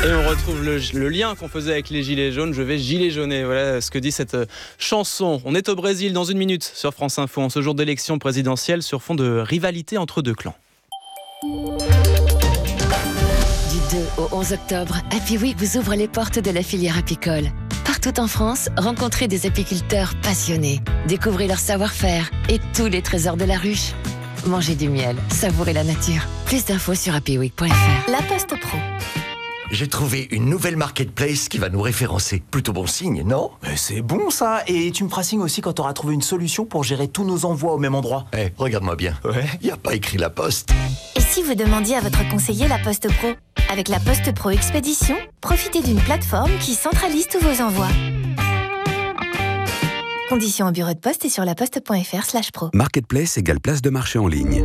Et on retrouve le lien qu'on faisait avec les gilets jaunes. Je vais gilet jauner. Voilà ce que dit cette chanson. On est au Brésil dans une minute sur France Info en ce jour d'élection présidentielle sur fond de rivalité entre deux clans. Du 2 au 11 octobre, Happy Week vous ouvre les portes de la filière apicole. Partout en France, rencontrez des apiculteurs passionnés. Découvrez leur savoir-faire et tous les trésors de la ruche. Mangez du miel, savourez la nature. Plus d'infos sur happyweek.fr. La Poste Pro. J'ai trouvé une nouvelle marketplace qui va nous référencer. Plutôt bon signe, non ? Mais c'est bon ça. Et tu me feras signe aussi quand t'auras trouvé une solution pour gérer tous nos envois au même endroit. Regarde-moi bien. Ouais. Y a pas écrit La Poste. Et si vous demandiez à votre conseiller La Poste Pro ? Avec La Poste Pro Expédition, profitez d'une plateforme qui centralise tous vos envois. Conditions au bureau de poste et sur laposte.fr/pro. Marketplace égale place de marché en ligne.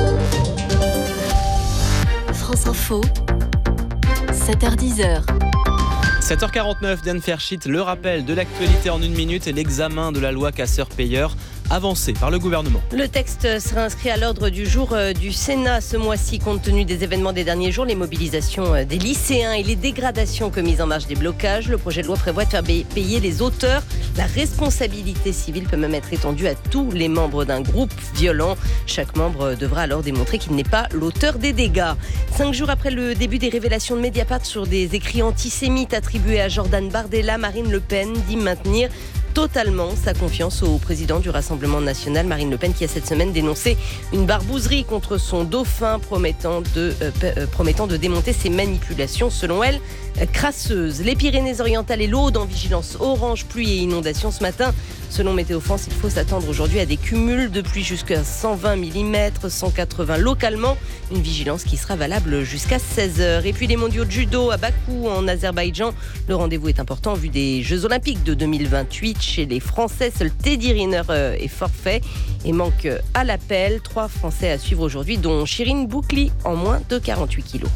France Info, 7h-10h. 7h49, Diane Ferchit, le rappel de l'actualité en une minute et l'examen de la loi casseurs-payeurs avancé par le gouvernement. Le texte sera inscrit à l'ordre du jour du Sénat ce mois-ci compte tenu des événements des derniers jours, les mobilisations des lycéens et les dégradations commises en marge des blocages. Le projet de loi prévoit de faire payer les auteurs. La responsabilité civile peut même être étendue à tous les membres d'un groupe violent. Chaque membre devra alors démontrer qu'il n'est pas l'auteur des dégâts. 5 jours après le début des révélations de Mediapart sur des écrits antisémites attribués à Jordan Bardella, Marine Le Pen dit maintenir totalement sa confiance au président du Rassemblement national, Marine Le Pen, qui a cette semaine dénoncé une barbouzerie contre son dauphin promettant de démonter ses manipulations, selon elle, crasseuses. Les Pyrénées-Orientales et l'Aude en vigilance orange, pluie et inondation ce matin. Selon Météo France, il faut s'attendre aujourd'hui à des cumuls de pluie jusqu'à 120 mm, 180 localement. Une vigilance qui sera valable jusqu'à 16h. Et puis les mondiaux de judo à Bakou en Azerbaïdjan. Le rendez-vous est important en vue des Jeux Olympiques de 2028. Chez les Français, seul Teddy Riner est forfait et manque à l'appel. 3 Français à suivre aujourd'hui, dont Chirine Boukli en moins de 48 kilos.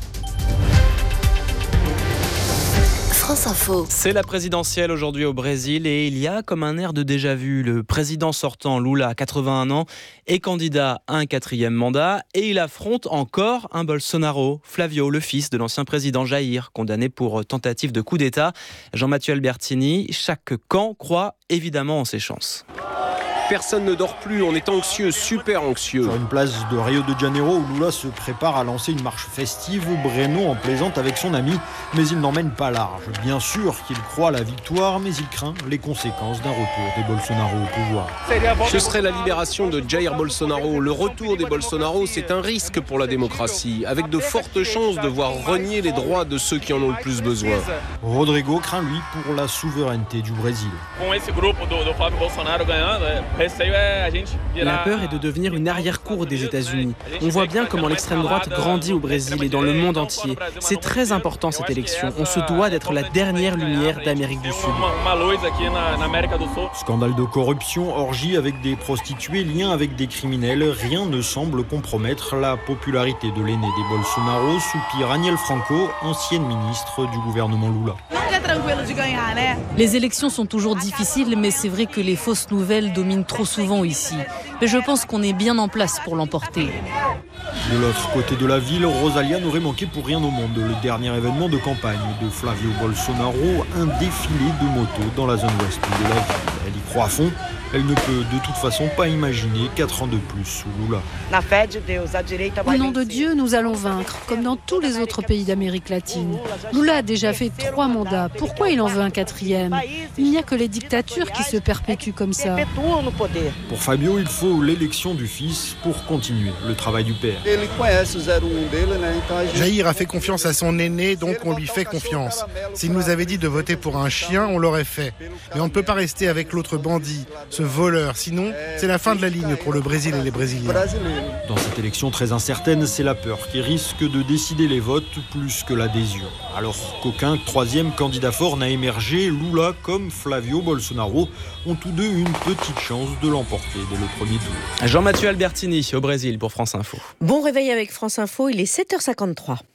France Info. C'est la présidentielle aujourd'hui au Brésil et il y a comme un air de déjà-vu. Le président sortant, Lula, 81 ans, est candidat à un 4e mandat et il affronte encore un Bolsonaro, Flavio, le fils de l'ancien président Jair, condamné pour tentative de coup d'État. Jean-Mathieu Albertini, chaque camp croit évidemment en ses chances. Personne ne dort plus, on est anxieux, super anxieux. Sur une place de Rio de Janeiro où Lula se prépare à lancer une marche festive, Breno en plaisante avec son ami, mais il n'emmène pas large. Bien sûr qu'il croit à la victoire, mais il craint les conséquences d'un retour des Bolsonaro au pouvoir. Ce serait la libération de Jair Bolsonaro. Le retour des Bolsonaro, c'est un risque pour la démocratie, avec de fortes chances de voir renier les droits de ceux qui en ont le plus besoin. Rodrigo craint, lui, pour la souveraineté du Brésil. La peur est de devenir une arrière-cour des États-Unis. On voit bien comment l'extrême droite grandit au Brésil et dans le monde entier. C'est très important cette élection. On se doit d'être la dernière lumière d'Amérique du Sud. Scandale de corruption, orgie avec des prostituées, lien avec des criminels, rien ne semble compromettre la popularité de l'aîné des Bolsonaro, soupire Aniel Franco, ancienne ministre du gouvernement Lula. Les élections sont toujours difficiles, mais c'est vrai que les fausses nouvelles dominent trop souvent ici. Mais je pense qu'on est bien en place pour l'emporter. De l'autre côté de la ville, Rosalia n'aurait manqué pour rien au monde le dernier événement de campagne de Flavio Bolsonaro, un défilé de motos dans la zone ouest de la ville. Elle y croit à fond. Elle ne peut de toute façon pas imaginer 4 ans de plus sous Lula. Au nom de Dieu, nous allons vaincre, comme dans tous les autres pays d'Amérique latine. Lula a déjà fait 3 mandats. Pourquoi il en veut un 4e ? Il n'y a que les dictatures qui se perpétuent comme ça. Pour Fabio, il faut l'élection du fils pour continuer le travail du père. Jair a fait confiance à son aîné, donc on lui fait confiance. S'il nous avait dit de voter pour un chien, on l'aurait fait. Mais on ne peut pas rester avec l'autre bandit, ce voleur. Sinon, c'est la fin de la ligne pour le Brésil et les Brésiliens. Dans cette élection très incertaine, c'est la peur qui risque de décider les votes plus que l'adhésion. Alors qu'aucun 3e candidat fort n'a émergé, Lula comme Flavio Bolsonaro ont tous deux une petite chance de l'emporter dès le premier tour. Jean-Mathieu Albertini au Brésil pour France Info. Bon réveil avec France Info, il est 7h53.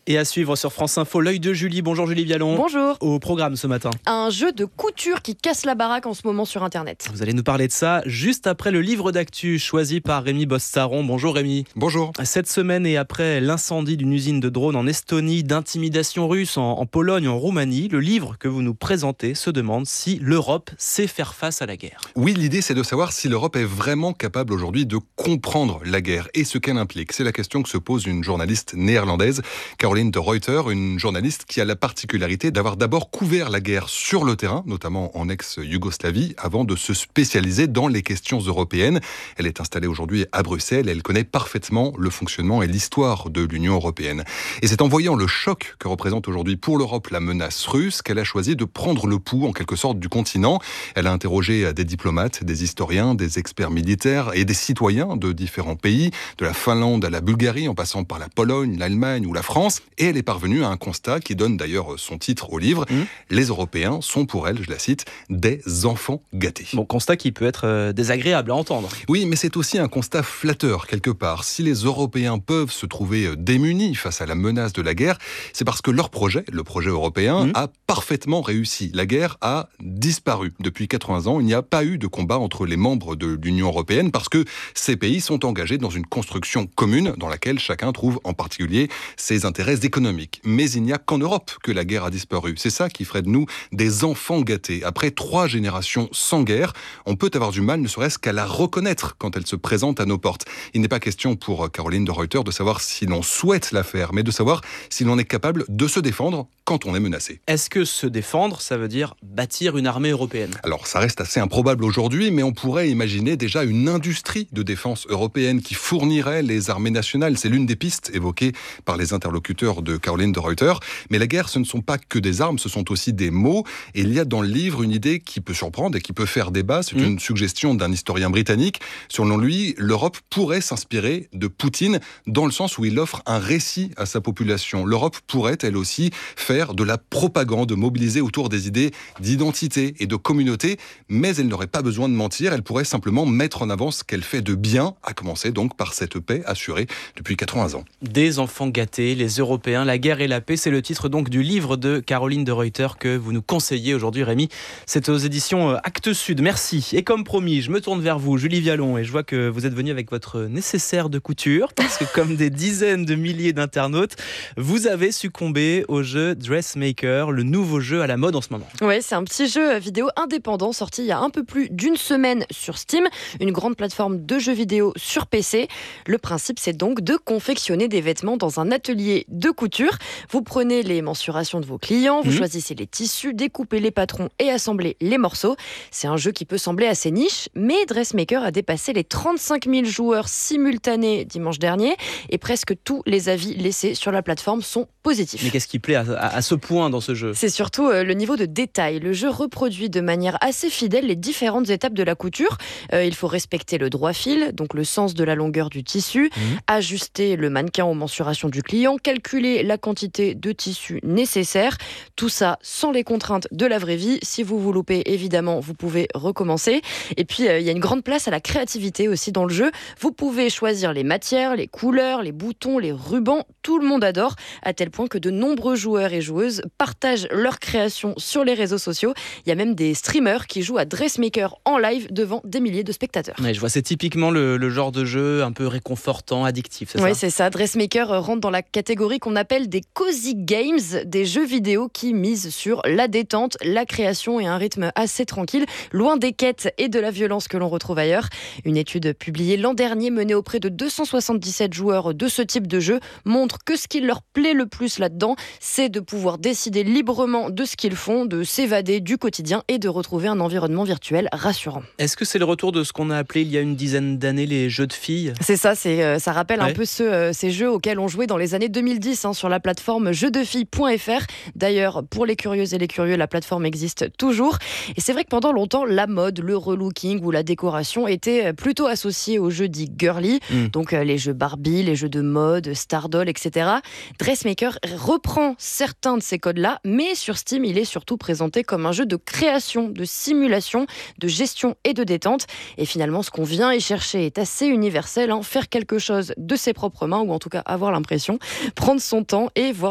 Et à suivre sur France Info, l'œil de Julie. Bonjour Julie Vialon. Bonjour. Au programme ce matin. Un jeu de couture qui casse la baraque en ce moment sur Internet. Vous allez nous parler de ça juste après le livre d'actu choisi par Rémi Bostaron. Bonjour Rémi. Bonjour. Cette semaine et après l'incendie d'une usine de drones en Estonie, d'intimidation russe en Pologne, en Roumanie, le livre que vous nous présentez se demande si l'Europe sait faire face à la guerre. Oui, l'idée c'est de savoir si l'Europe est vraiment capable aujourd'hui de comprendre la guerre et ce qu'elle implique. C'est la question que se pose une journaliste néerlandaise, Caroline de Ruyter, une journaliste qui a la particularité d'avoir d'abord couvert la guerre sur le terrain, notamment en ex-Yougoslavie, avant de se spécialiser dans les questions européennes. Elle est installée aujourd'hui à Bruxelles et elle connaît parfaitement le fonctionnement et l'histoire de l'Union européenne. Et c'est en voyant le choc que représente aujourd'hui pour l'Europe la menace russe qu'elle a choisi de prendre le pouls en quelque sorte du continent. Elle a interrogé des diplomates, des historiens, des experts militaires et des citoyens de différents pays, de la Finlande à la Bulgarie, en passant par la Pologne, l'Allemagne ou la France. Et elle est parvenue à un constat qui donne d'ailleurs son titre au livre. Les Européens sont pour elle, je la cite, des enfants gâtés. Bon, constat qui peut être désagréable à entendre. Oui, mais c'est aussi un constat flatteur quelque part. Si les Européens peuvent se trouver démunis face à la menace de la guerre, c'est parce que leur projet, le projet européen, a parfaitement réussi. La guerre a disparu. Depuis 80 ans, il n'y a pas eu de combat entre les membres de l'Union européenne parce que ces pays sont engagés dans une construction commune dans laquelle chacun trouve en particulier ses intérêts économiques. Mais il n'y a qu'en Europe que la guerre a disparu. C'est ça qui ferait de nous des enfants gâtés. Après 3 générations sans guerre, on peut avoir du mal ne serait-ce qu'à la reconnaître quand elle se présente à nos portes. Il n'est pas question pour Caroline de Ruyter de savoir si l'on souhaite la faire, mais de savoir si l'on est capable de se défendre quand on est menacé. Est-ce que se défendre, ça veut dire bâtir une armée européenne ? Alors ça reste assez improbable aujourd'hui, mais on pourrait imaginer déjà une industrie de défense européenne qui fournirait les armées nationales. C'est l'une des pistes évoquées par les interlocuteurs de Caroline de Ruyter. Mais la guerre, ce ne sont pas que des armes, ce sont aussi des mots. Et il y a dans le livre une idée qui peut surprendre et qui peut faire débat. C'est une suggestion d'un historien britannique. Selon lui, l'Europe pourrait s'inspirer de Poutine dans le sens où il offre un récit à sa population. L'Europe pourrait, elle aussi, faire de la propagande, mobiliser autour des idées d'identité et de communauté, mais elle n'aurait pas besoin de mentir. Elle pourrait simplement mettre en avant ce qu'elle fait de bien, à commencer donc par cette paix assurée depuis 80 ans. Des enfants gâtés, les Européens, la guerre et la paix, c'est le titre donc du livre de Caroline de Ruyter que vous nous conseillez aujourd'hui, Rémi. C'est aux éditions Actes Sud. Merci. Et comme promis, je me tourne vers vous, Julie Vialon, et je vois que vous êtes venue avec votre nécessaire de couture, parce que comme des dizaines de milliers d'internautes, vous avez succombé au jeu Dressmaker, le nouveau jeu à la mode en ce moment. Ouais, c'est un petit jeu vidéo indépendant sorti il y a un peu plus d'une semaine sur Steam, une grande plateforme de jeux vidéo sur PC. Le principe, c'est donc de confectionner des vêtements dans un atelier de couture. Vous prenez les mensurations de vos clients, vous choisissez les tissus, découpez les patrons et assemblez les morceaux. C'est un jeu qui peut sembler assez niche, mais Dressmaker a dépassé les 35 000 joueurs simultanés dimanche dernier et presque tous les avis laissés sur la plateforme sont positifs. Mais qu'est-ce qui plaît à ce point dans ce jeu ? C'est surtout le niveau de détail. Le jeu reproduit de manière assez fidèle les différentes étapes de la couture. Il faut respecter le droit fil, donc le sens de la longueur du tissu, ajuster le mannequin aux mensurations du client, calculer la quantité de tissu nécessaire. Tout ça sans les contraintes de la vraie vie. Si vous vous loupez, évidemment, vous pouvez recommencer. Et puis, il y a une grande place à la créativité aussi dans le jeu. Vous pouvez choisir les matières, les couleurs, les boutons, les rubans. Tout le monde adore, à tel point que de nombreux joueurs et joueuses partagent leurs créations sur les réseaux sociaux. Il y a même des streamers qui jouent à Dressmaker en live devant des milliers de spectateurs. Ouais, je vois, c'est typiquement le genre de jeu un peu réconfortant, addictif, c'est ça ? Oui, c'est ça. Dressmaker rentre dans la catégorie qu'on appelle des cozy games, des jeux vidéo qui misent sur la détente, la création et un rythme assez tranquille, loin des quêtes et de la violence que l'on retrouve ailleurs. Une étude publiée l'an dernier menée auprès de 277 joueurs de ce type de jeu montre que ce qui leur plaît le plus là-dedans, c'est de pouvoir décider librement de ce qu'ils font, de s'évader du quotidien et de retrouver un environnement virtuel rassurant. Est-ce que c'est le retour de ce qu'on a appelé il y a une dizaine d'années les jeux de filles ? C'est ça, ça rappelle un peu ces jeux auxquels on jouait dans les années 2010 sur la plateforme jeudefilles.fr. D'ailleurs, pour les curieuses et les curieux, la plateforme existe toujours. Et c'est vrai que pendant longtemps, la mode, le relooking ou la décoration étaient plutôt associés aux jeux dits girly, donc les jeux Barbie, les jeux de mode, Stardoll, etc. Dressmaker reprend certains de ces codes-là, mais sur Steam, il est surtout présenté comme un jeu de création, de simulation, de gestion et de détente. Et finalement, ce qu'on vient y chercher est assez universel, faire quelque chose de ses propres mains, ou en tout cas avoir l'impression, prendre son temps et voir